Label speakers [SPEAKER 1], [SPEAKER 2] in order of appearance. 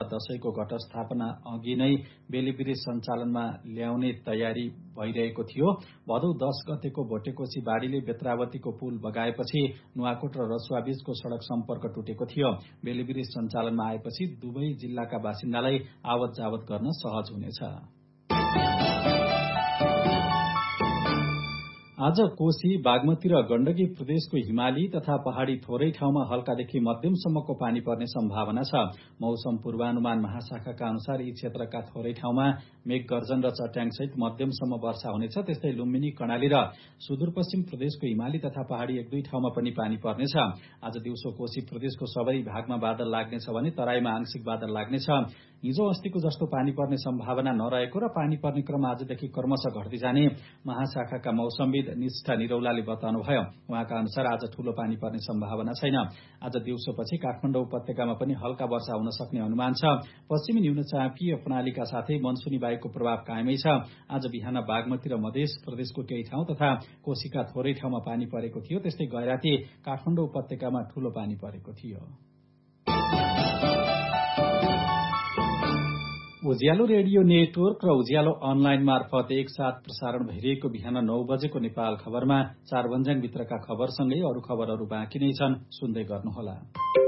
[SPEAKER 1] दशैंको घटस्थापना अघि नै बेली ब्रिज सञ्चालनमा ल्याउने तयारी भइरहेको थियो। भदौ 10 गतेको भोटेकोशी बाढीले बेत्रावतीको पुल बगाएपछि नुवाकोट र रसुवा बीचको सड़क सम्पर्क टुटेको थियो। बेली ब्रिज सञ्चालनमा आएपछि दुवै जिल्लाका बासिन्दालाई आवत जावत गर्न सहज हुनेछ। आज कोशी, बागमती र गण्डकी प्रदेशको हिमाली तथा पहाड़ी थोरै ठाउँमा हल्कादेखि मध्यमसम्मको पानी पर्ने सम्भावना छ। मौसम पूर्वानुमान महाशाखाका अनुसार यी क्षेत्रका थोरै ठाउँमा मेघ गर्जन र चट्याङसहित मध्यमसम्म वर्षा हुनेछ। त्यस्तै लुम्बिनी, कर्णाली र सुदूरपश्चिम प्रदेशको हिमाली तथा पहाड़ी 1-2 ठाउँमा पनि पानी पर्नेछ। आज दिउँसो कोशी प्रदेशको सबै भागमा बादल लाग्नेछ भने तराईमा आंशिक बादल लाग्नेछ। हिजो अस्तिको जस्तो पानी पर्ने सम्भावना नरहेको र पानी पर्ने क्रम आजदेखि क्रमशः घट्दै जाने महाशाखाका मौसमविद निष्ठा निरौलाले बताउनुभयो। उहाँका अनुसार आज ठूलो पानी पर्ने सम्भावना छैन। आज दिउँसोपछि काठमाडौँ उपत्यकामा पनि हल्का वर्षा हुन सक्ने अनुमान छ। पश्चिमी न्यूनचापीय प्रणालीका साथै मनसुनी वायुको प्रभाव कायमै छ। आज बिहान बागमती र मधेस प्रदेशको केही ठाउँ तथा कोशीका थोरै ठाउँमा पानी परेको थियो। त्यस्तै गैराती काठमाडौँ उपत्यकामा ठूलो पानी परेको थियो। उज्यालो रेडियो नेटवर्क र उज्यालो अनलाइन मार्फत एकसाथ प्रसारण भइरहेको बिहान 9 बजेको नेपाल खबरमा 4 भन्ज्याङभित्रका खबरसँगै अरू खबरहरू बाँकी नै छन्, सुन्दै गर्नुहोला।